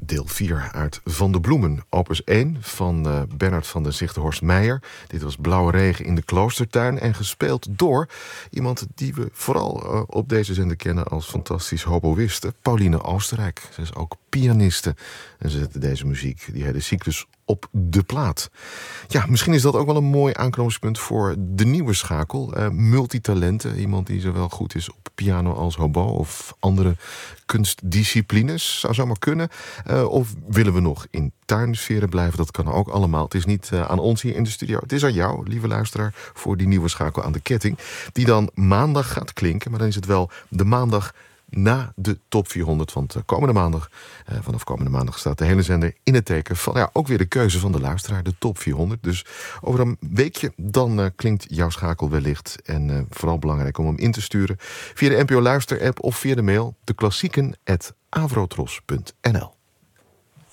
deel 4 uit Van de Bloemen, opus 1 van Bernard van den Zichtenhorst-Meijer. Dit was Blauwe Regen in de Kloostertuin en gespeeld door iemand die we vooral op deze zender kennen als fantastisch hoboïste, Pauline Oostenrijk. Ze is ook pianiste en ze zette deze muziek, die hele cyclus, op de plaat. Ja, misschien is dat ook wel een mooi aanknopingspunt voor de nieuwe schakel. Multitalenten, iemand die zowel goed is op piano als hobo of andere kunstdisciplines, zou zomaar kunnen. Of willen we nog in tuinsferen blijven? Dat kan ook allemaal. Het is niet aan ons hier in de studio. Het is aan jou, lieve luisteraar, voor die nieuwe schakel aan de ketting, die dan maandag gaat klinken. Maar dan is het wel de maandag na de top 400. Want vanaf komende maandag staat de hele zender in het teken van ook weer de keuze van de luisteraar, de top 400. Dus over een weekje dan klinkt jouw schakel wellicht. En vooral belangrijk om hem in te sturen via de NPO Luister-app of via de mail deklassieken@avrotros.nl.